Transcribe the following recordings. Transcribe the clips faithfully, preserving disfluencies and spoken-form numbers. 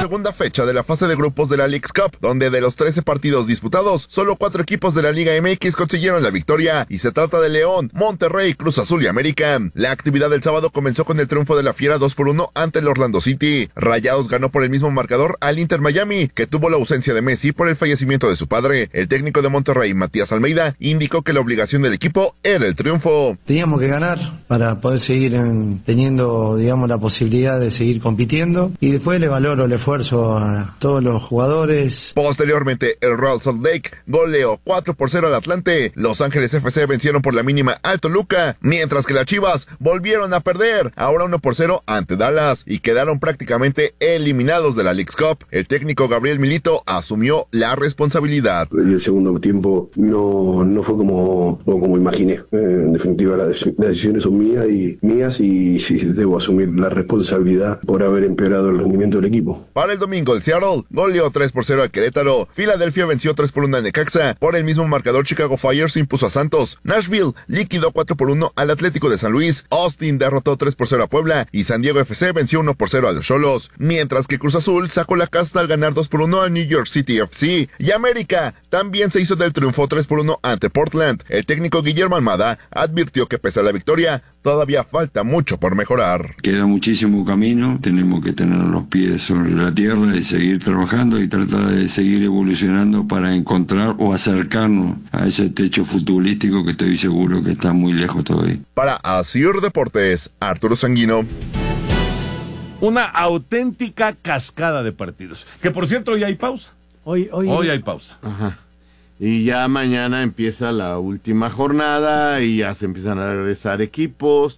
segunda fecha de la fase de grupos de la Leagues Cup, donde de los trece partidos disputados, solo cuatro equipos de la Liga M X consiguieron la victoria, y se trata de León, Monterrey, Cruz Azul y América. La actividad del sábado comenzó con el triunfo de la Fiera dos por uno ante el Orlando City. Rayados ganó por el mismo marcador al Inter Miami, que tuvo la ausencia de Messi por el fallecimiento de su padre. El técnico de Monterrey, Matías Almeida, indicó que la obligación del equipo era el triunfo. Teníamos que ganar para poder seguir en, teniendo, digamos, la posibilidad de seguir compitiendo, y después le valoro el esfuerzo a todos los jugadores. Posteriormente, el Real Salt Lake goleó cuatro por cero al Atlante. Los Ángeles F C vencieron por la mínima al Toluca, mientras que las Chivas volvieron a perder, ahora uno por cero ante Dallas, y quedaron prácticamente eliminados de la Leagues Cup. El técnico Gabriel Milito asumió la responsabilidad. El segundo tiempo no, no fue como, como imaginé. En definitiva, las decisiones son mías y mías y, y debo asumir la responsabilidad por haber empeorado el rendimiento del equipo. Para el domingo, el Seattle goleó tres por cero al Querétaro. Filadelfia venció tres por uno a Necaxa. Por el mismo marcador, Chicago Fire se impuso a Santos. Nashville liquidó cuatro por uno al Atlético de San Luis. Austin derrotó tres por cero a Puebla y San Diego F C venció uno por cero a los Xolos. Mientras que Cruz Azul sacó la casta al ganar dos por uno a New York City F C. Y América también se hizo del triunfo tres por uno ante Portland. El técnico Guillermo Almada advirtió que pese a la victoria, todavía falta mucho por mejorar. Queda muchísimo camino, tenemos que tener los pies sobre la tierra y seguir trabajando y tratar de seguir evolucionando para encontrar o acercarnos a ese techo futbolístico que estoy seguro que está muy lejos todavía. Para Asir Deportes, Arturo Sanguino. Una auténtica cascada de partidos. Que por cierto, hoy hay pausa. Hoy, hoy, hoy hay pausa. Ajá. Y ya mañana empieza la última jornada y ya se empiezan a regresar equipos.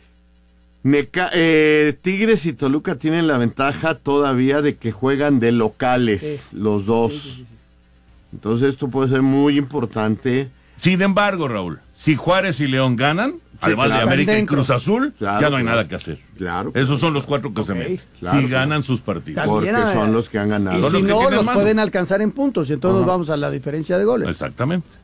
Meca eh, Tigres y Toluca tienen la ventaja todavía de que juegan de locales, sí. los dos. Sí, sí, sí, sí. Entonces esto puede ser muy importante. Sin embargo, Raúl, si Juárez y León ganan, sí, además claro, de América y Cruz Azul, claro, ya no hay claro. nada que hacer. Claro. Esos son los cuatro que okay. se meten. Claro, si ganan claro. sus partidos. Porque También, son los que han ganado. Y son si los no, que los mano. pueden alcanzar en puntos y entonces uh-huh. vamos a la diferencia de goles. Exactamente.